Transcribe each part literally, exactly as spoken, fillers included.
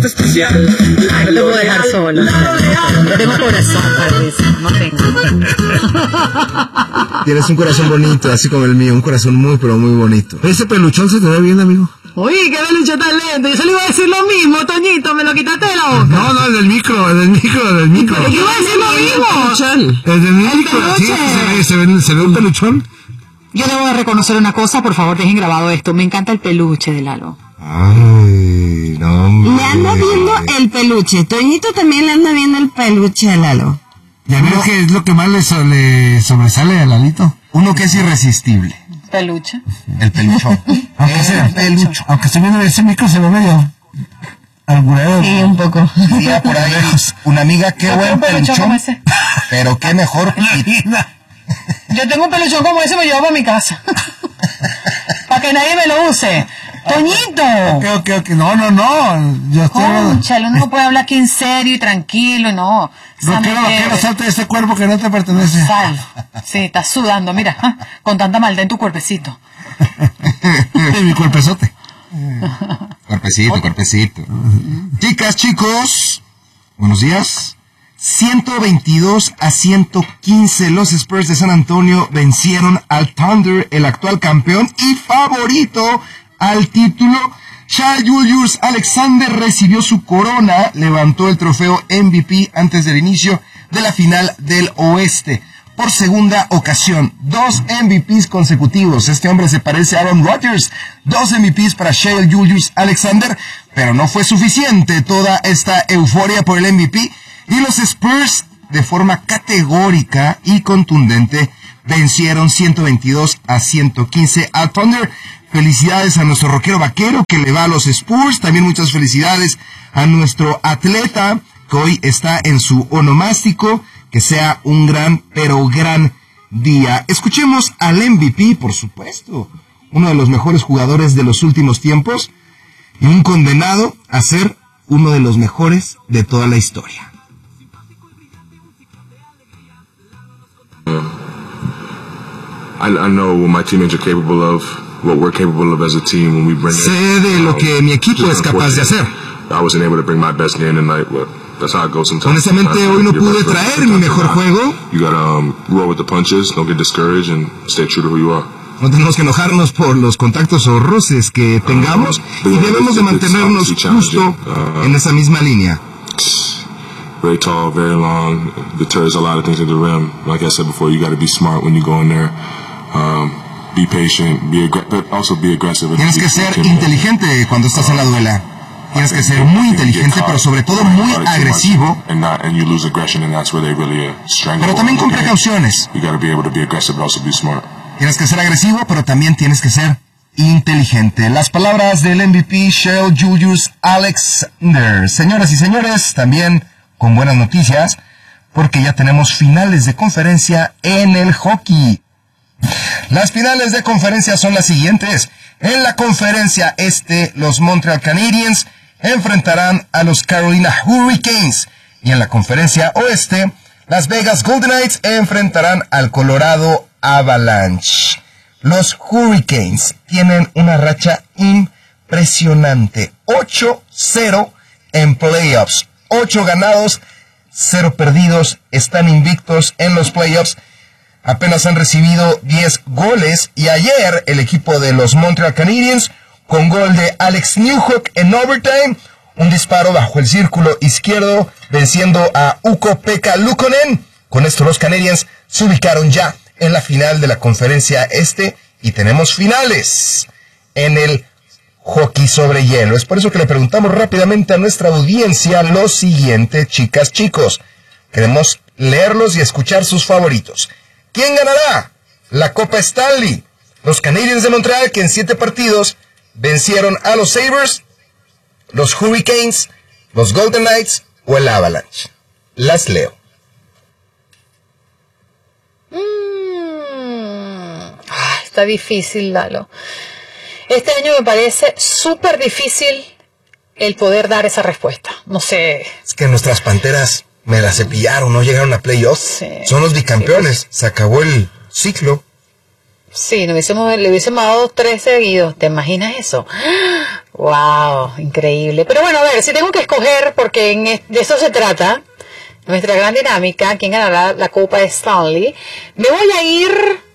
momento especial. No te puedo dejar sola. Yo tengo corazón, Patricia. No tengo. Tienes un corazón bonito, así como el mío. Un corazón muy, pero muy bonito. Ese peluchón se te ve bien, amigo. Oye, qué peluche tan lento. Yo se le iba a decir lo mismo, Toñito. Me lo quitaste de la boca. No, no, el del micro, el del micro, el del micro. ¿Pero qué iba a decir lo mismo? El del micro, sí, se ve, se ve, se ve un peluchón. Yo debo de reconocer una cosa, por favor, dejen grabado esto. Me encanta el peluche de Lalo. Ay, no, hombre. Le anda viendo el peluche. Toñito también le anda viendo el peluche a Lalo. Ya veo que es lo que más le, so, le sobresale a Lalito. Uno que es irresistible. ¿Peluche? El peluchón. Aunque sea pelucho. Aunque estoy viendo ese micro, se ve medio alburero. Sí, un poco. Decía por ahí una amiga, qué buen peluchón. Pero qué mejor vida. Yo tengo un peluchón como ese, me llevo para mi casa. Para que nadie me lo use. ¡Toñito! Ok, ok, ok. No, no, no. Yo estoy... Concha, uno no puede hablar aquí en serio y tranquilo, no. No quiero, no quiero salte de este cuerpo que no te pertenece. Sal. Sí, estás sudando, mira. Con tanta maldad en tu cuerpecito. Mi cuerpezote. Cuerpecito, cuerpecito. Chicas, chicos, buenos días. ciento veintidós a ciento quince los Spurs de San Antonio vencieron al Thunder, el actual campeón y favorito al título. Shai Gilgeous-Alexander recibió su corona, levantó el trofeo M V P antes del inicio de la final del Oeste. Por segunda ocasión, dos M V Ps consecutivos. Este hombre se parece a Aaron Rodgers. Dos M V Ps para Shai Gilgeous-Alexander, pero no fue suficiente toda esta euforia por el M V P. Y los Spurs, de forma categórica y contundente, vencieron ciento veintidós a ciento quince al Thunder. Felicidades a nuestro rockero vaquero que le va a los Spurs. También muchas felicidades a nuestro atleta que hoy está en su onomástico. Que sea un gran, pero gran día. Escuchemos al M V P, por supuesto. Uno de los mejores jugadores de los últimos tiempos. Y un condenado a ser uno de los mejores de toda la historia. I, I know what my teammates are capable of, what we're capable of as a team when we bring it. Sé de lo que mi equipo es capaz de hacer. I wasn't able to bring my best game tonight, but that's how it goes sometimes. Honestamente, hoy no pude traer mi mejor juego. You gotta um, roll with the punches, don't get discouraged, and stay true to who you are. No tenemos que enojarnos por los contactos o roces que tengamos uh, y debemos de mantenernos justo uh, en esa misma línea. Very tall, very long, deters a lot of things at the rim. Like I said before, you got to be smart when you go in there. Um, be patient, be ag- but also be aggressive. Tienes que ser inteligente cuando estás en la duela. Tienes que ser muy inteligente, pero sobre todo muy agresivo. Pero también con precauciones. Tienes que ser agresivo, pero también tienes que ser inteligente. Las palabras del M V P Shai Gilgeous-Alexander. Señoras y señores, también con buenas noticias, porque ya tenemos finales de conferencia en el hockey. Las finales de conferencia son las siguientes. En la conferencia este, los Montreal Canadiens enfrentarán a los Carolina Hurricanes. Y en la conferencia oeste, Las Vegas Golden Knights enfrentarán al Colorado Avalanche. Los Hurricanes tienen una racha impresionante. ocho cero en playoffs. ocho ganados, cero perdidos. Están invictos en los playoffs. Apenas han recibido diez goles. Y ayer el equipo de los Montreal Canadiens, con gol de Alex Newhook en overtime, un disparo bajo el círculo izquierdo, venciendo a Ukko-Pekka Luukkonen. Con esto los Canadiens se ubicaron ya en la final de la conferencia este. Y tenemos finales en el hockey sobre hielo. Es por eso que le preguntamos rápidamente a nuestra audiencia lo siguiente, chicas, chicos. Queremos leerlos y escuchar sus favoritos. ¿Quién ganará la Copa Stanley? ¿Los Canadiens de Montreal, que en siete partidos vencieron a los Sabres, los Hurricanes, los Golden Knights o el Avalanche? Las leo. Mm. Ah, está difícil, Lalo. Este año me parece súper difícil el poder dar esa respuesta. No sé. Es que nuestras Panteras me la cepillaron, no llegaron a playoffs. Sí, son los bicampeones. Sí, pues, se acabó el ciclo. Sí, nos hubiésemos, le hubiésemos dado tres seguidos. ¿Te imaginas eso? ¡Wow! Increíble. Pero bueno, a ver, si tengo que escoger, porque en es, de eso se trata, nuestra gran dinámica, quién ganará la Copa de Stanley, me voy a ir...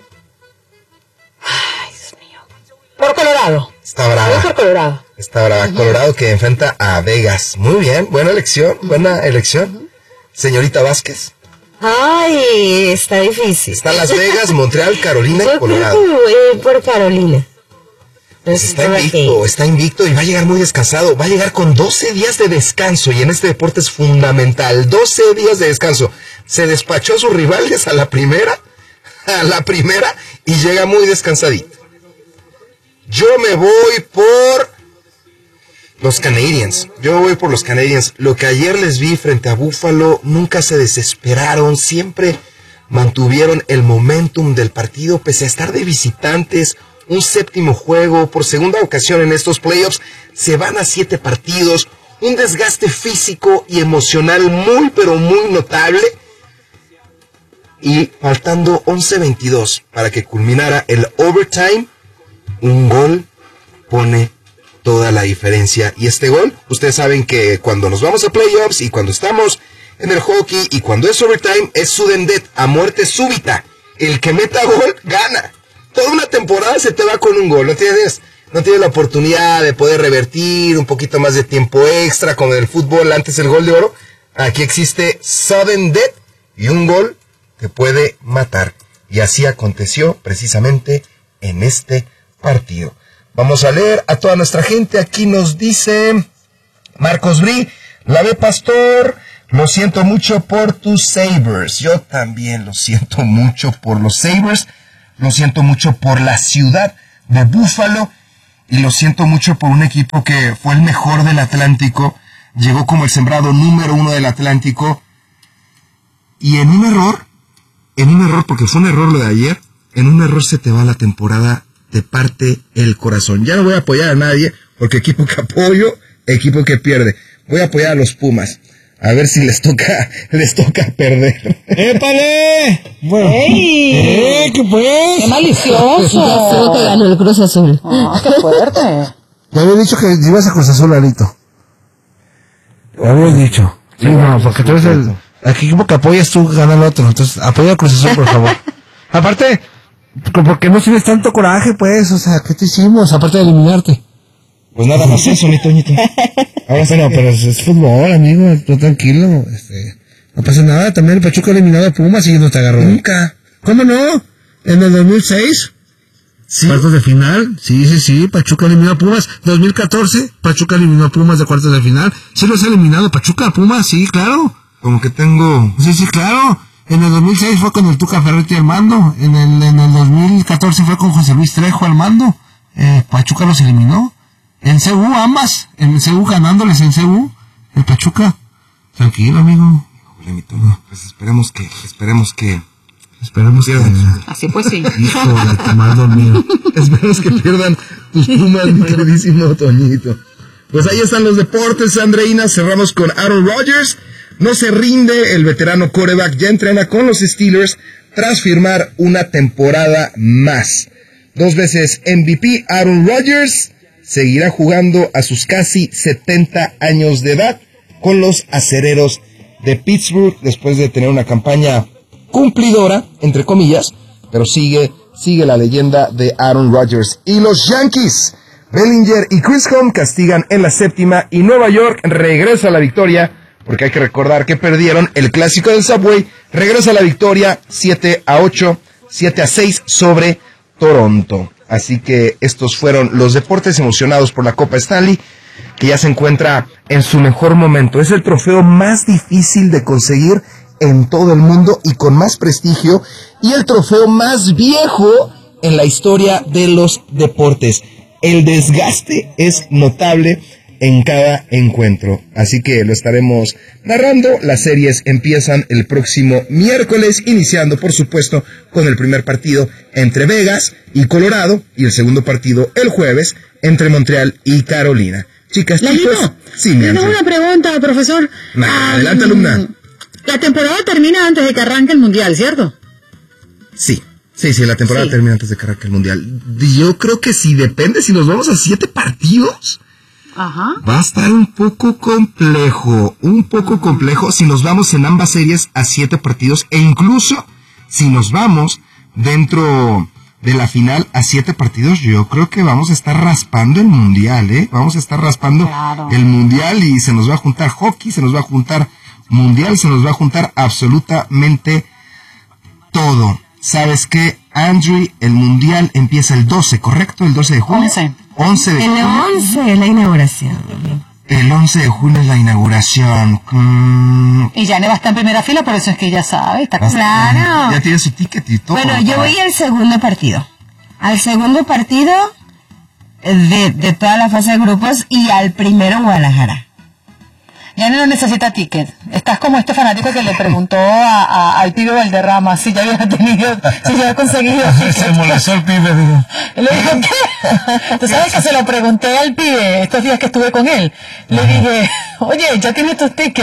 Ay, Dios mío. Por Colorado. Está brava. Voy por Colorado. Está brava. Uh-huh. Colorado que enfrenta a Vegas. Muy bien, buena elección, uh-huh. buena elección. Uh-huh. Señorita Vázquez. Ay, está difícil. Está Las Vegas, Montreal, Carolina y Colorado. Eh, por Carolina. Pues está invicto, está invicto y va a llegar muy descansado. Va a llegar con doce días de descanso y en este deporte es fundamental. doce días de descanso. Se despachó a sus rivales a la primera, a la primera y llega muy descansadito. Yo me voy por los Canadiens. Yo voy por los Canadiens. Lo que ayer les vi frente a Buffalo, nunca se desesperaron, siempre mantuvieron el momentum del partido, pese a estar de visitantes. Un séptimo juego, por segunda ocasión en estos playoffs, se van a siete partidos, un desgaste físico y emocional muy, pero muy notable. Y faltando once veintidós para que culminara el overtime, un gol pone toda la diferencia. Y este gol, ustedes saben que cuando nos vamos a playoffs y cuando estamos en el hockey y cuando es overtime, es sudden death, a muerte súbita. El que meta gol, gana. Toda una temporada se te va con un gol, ¿no tienes? No tienes la oportunidad de poder revertir un poquito más de tiempo extra, como en el fútbol antes el gol de oro. Aquí existe sudden death y un gol te puede matar. Y así aconteció precisamente en este partido. Vamos a leer a toda nuestra gente. Aquí nos dice Marcos Bri, la ve Pastor, lo siento mucho por tus Sabres. Yo también lo siento mucho por los Sabres. Lo siento mucho por la ciudad de Buffalo. Y lo siento mucho por un equipo que fue el mejor del Atlántico. Llegó como el sembrado número uno del Atlántico. Y en un error, en un error, porque fue un error lo de ayer, en un error se te va la temporada, te parte el corazón. Ya no voy a apoyar a nadie, porque equipo que apoyo, equipo que pierde. Voy a apoyar a los Pumas. A ver si les toca, les toca perder. ¡Épale! Bueno. ¡Ey! ¿Eh? ¿Qué pues? ¡Qué malicioso! Ya solo te ganó el Cruz Azul. ¡Ah, qué fuerte! Me había dicho que ibas a Cruz Azul, Alito. Me habías dicho. Sí, no, porque tú eres el... Al equipo que apoyas tú gana el otro. Entonces, apoya a Cruz Azul, por favor. Aparte, porque no tienes tanto coraje, pues. O sea, ¿qué te hicimos? Aparte de eliminarte. Pues nada más eso, ni Toñito. Ahora sí, no, pero es, es fútbol, amigo, tú tranquilo, este, no pasa nada. También el Pachuca ha eliminado a Pumas y no te agarró. Nunca. ¿Cómo no? ¿En el dos mil seis? Sí. ¿Cuartos de final? Sí, sí, sí, Pachuca eliminó a Pumas. dos mil catorce, Pachuca eliminó a Pumas de cuartos de final. Sí los ha eliminado, Pachuca, Pumas, sí, claro. Como que tengo... Sí, sí, claro. En el dos mil seis fue con el Tuca Ferretti al mando. En el, en el dos mil catorce fue con José Luis Trejo al mando. Eh, Pachuca los eliminó. En C U, ambas. En C U ganándoles en C U. El Pachuca. Tranquilo, amigo. Pues esperemos que, esperemos que... Esperemos que... Así pues sí. Hijo de tu mal dormido. Esperemos que pierdan tus Pumas, mi queridísimo Toñito. Pues ahí están los deportes, Andreina. Cerramos con Aaron Rodgers. No se rinde, el veterano quarterback ya entrena con los Steelers tras firmar una temporada más. Dos veces M V P, Aaron Rodgers seguirá jugando a sus casi setenta años de edad con los Acereros de Pittsburgh después de tener una campaña cumplidora, entre comillas, pero sigue, sigue la leyenda de Aaron Rodgers. Y los Yankees, Bellinger y Chisholm castigan en la séptima y Nueva York regresa a la victoria, porque hay que recordar que perdieron el clásico del Subway, regresa a la victoria siete a ocho, siete a seis sobre Toronto. Así que estos fueron los deportes emocionados por la Copa Stanley, que ya se encuentra en su mejor momento. Es el trofeo más difícil de conseguir en todo el mundo y con más prestigio, y el trofeo más viejo en la historia de los deportes. El desgaste es notable en cada encuentro, así que lo estaremos narrando. Las series empiezan el próximo miércoles, iniciando por supuesto con el primer partido entre Vegas y Colorado, y el segundo partido el jueves entre Montreal y Carolina. Chicas, Lalino, chicos, sí, tengo una pregunta, profesor. Nah, adelante, alumna. La temporada termina antes de que arranque el mundial, ¿cierto? Sí, Sí, sí, la temporada Sí. termina antes de que arranque el Mundial. Yo creo que si depende, si nos vamos a siete partidos, Ajá. va a estar un poco complejo, un poco complejo si nos vamos en ambas series a siete partidos e incluso si nos vamos dentro de la final a siete partidos, yo creo que vamos a estar raspando el Mundial, ¿eh? Vamos a estar raspando Claro. el Mundial y se nos va a juntar hockey, se nos va a juntar Mundial, se nos va a juntar absolutamente todo. ¿Sabes qué, Andrew? El Mundial empieza el doce, ¿correcto? El doce de junio. once. once de El junio. once es la inauguración. El once de junio es la inauguración. Mm, Y Yane va a estar en primera fila, por eso es que ya sabe. Está con- Claro. ya tiene su ticket y todo. Bueno, yo voy al segundo partido. Al segundo partido de, de toda la fase de grupos y al primero en Guadalajara. Yane no necesita ticket. Estás como este fanático que le preguntó a, a- al pibe Valderrama si ya había tenido, si ya había conseguido ticket. Se molestó el pibe, digo. Le dijo, ¿qué? Tú sabes que se lo pregunté al pibe estos días que estuve con él. Le dije, oye, ¿ya tienes tus tickets?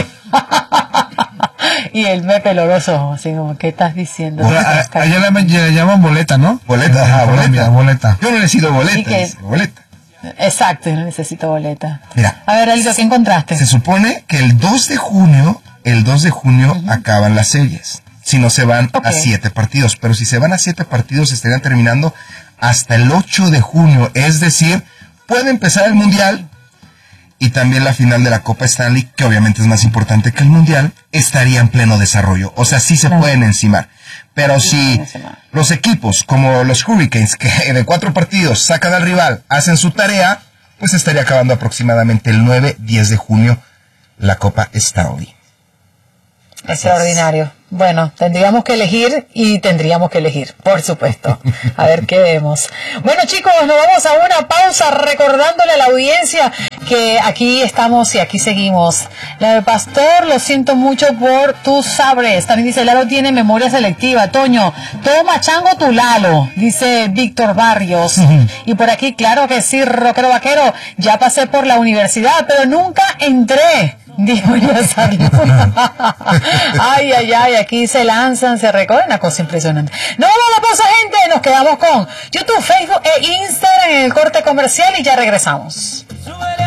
Y él me peló los ojos, así como, ¿qué estás diciendo? O sea, a- allá le, le llaman boleta, ¿no? Boleta, ajá, En Colombia, boleta. boleta. Yo no necesito boleta, Ticket. dice, boleta. Exacto, yo no necesito boleta. Mira. A ver, Aldo, ¿qué encontraste? Se supone que el dos de junio, el dos de junio acaban las series. Si no se van Ok. a siete partidos. Pero si se van a siete partidos, estarían terminando hasta el ocho de junio. Es decir, puede empezar el Mundial y también la final de la Copa Stanley, que obviamente es más importante que el Mundial, estaría en pleno desarrollo. O sea, sí se Claro. pueden encimar. Pero si pueden encimar. los equipos como los Hurricanes, que de cuatro partidos sacan al rival, hacen su tarea, pues estaría acabando aproximadamente el nueve diez de junio la Copa Stanley. Extraordinario. Bueno, tendríamos que elegir y tendríamos que elegir, por supuesto. A ver qué vemos. Bueno, chicos, nos vamos a una pausa recordándole a la audiencia que aquí estamos y aquí seguimos. La del pastor, lo siento mucho por tus sabres. También dice, Lalo tiene memoria selectiva. Toño, toma chango tu Lalo, dice Víctor Barrios. Y por aquí, claro que sí, rockero vaquero, ya pasé por la universidad, pero nunca entré. Dijo Rosario. Ay, ay, ay, aquí se lanzan, se recogen, una cosa impresionante. No vamos a la pausa, gente, nos quedamos con YouTube, Facebook e Instagram en el corte comercial y ya regresamos.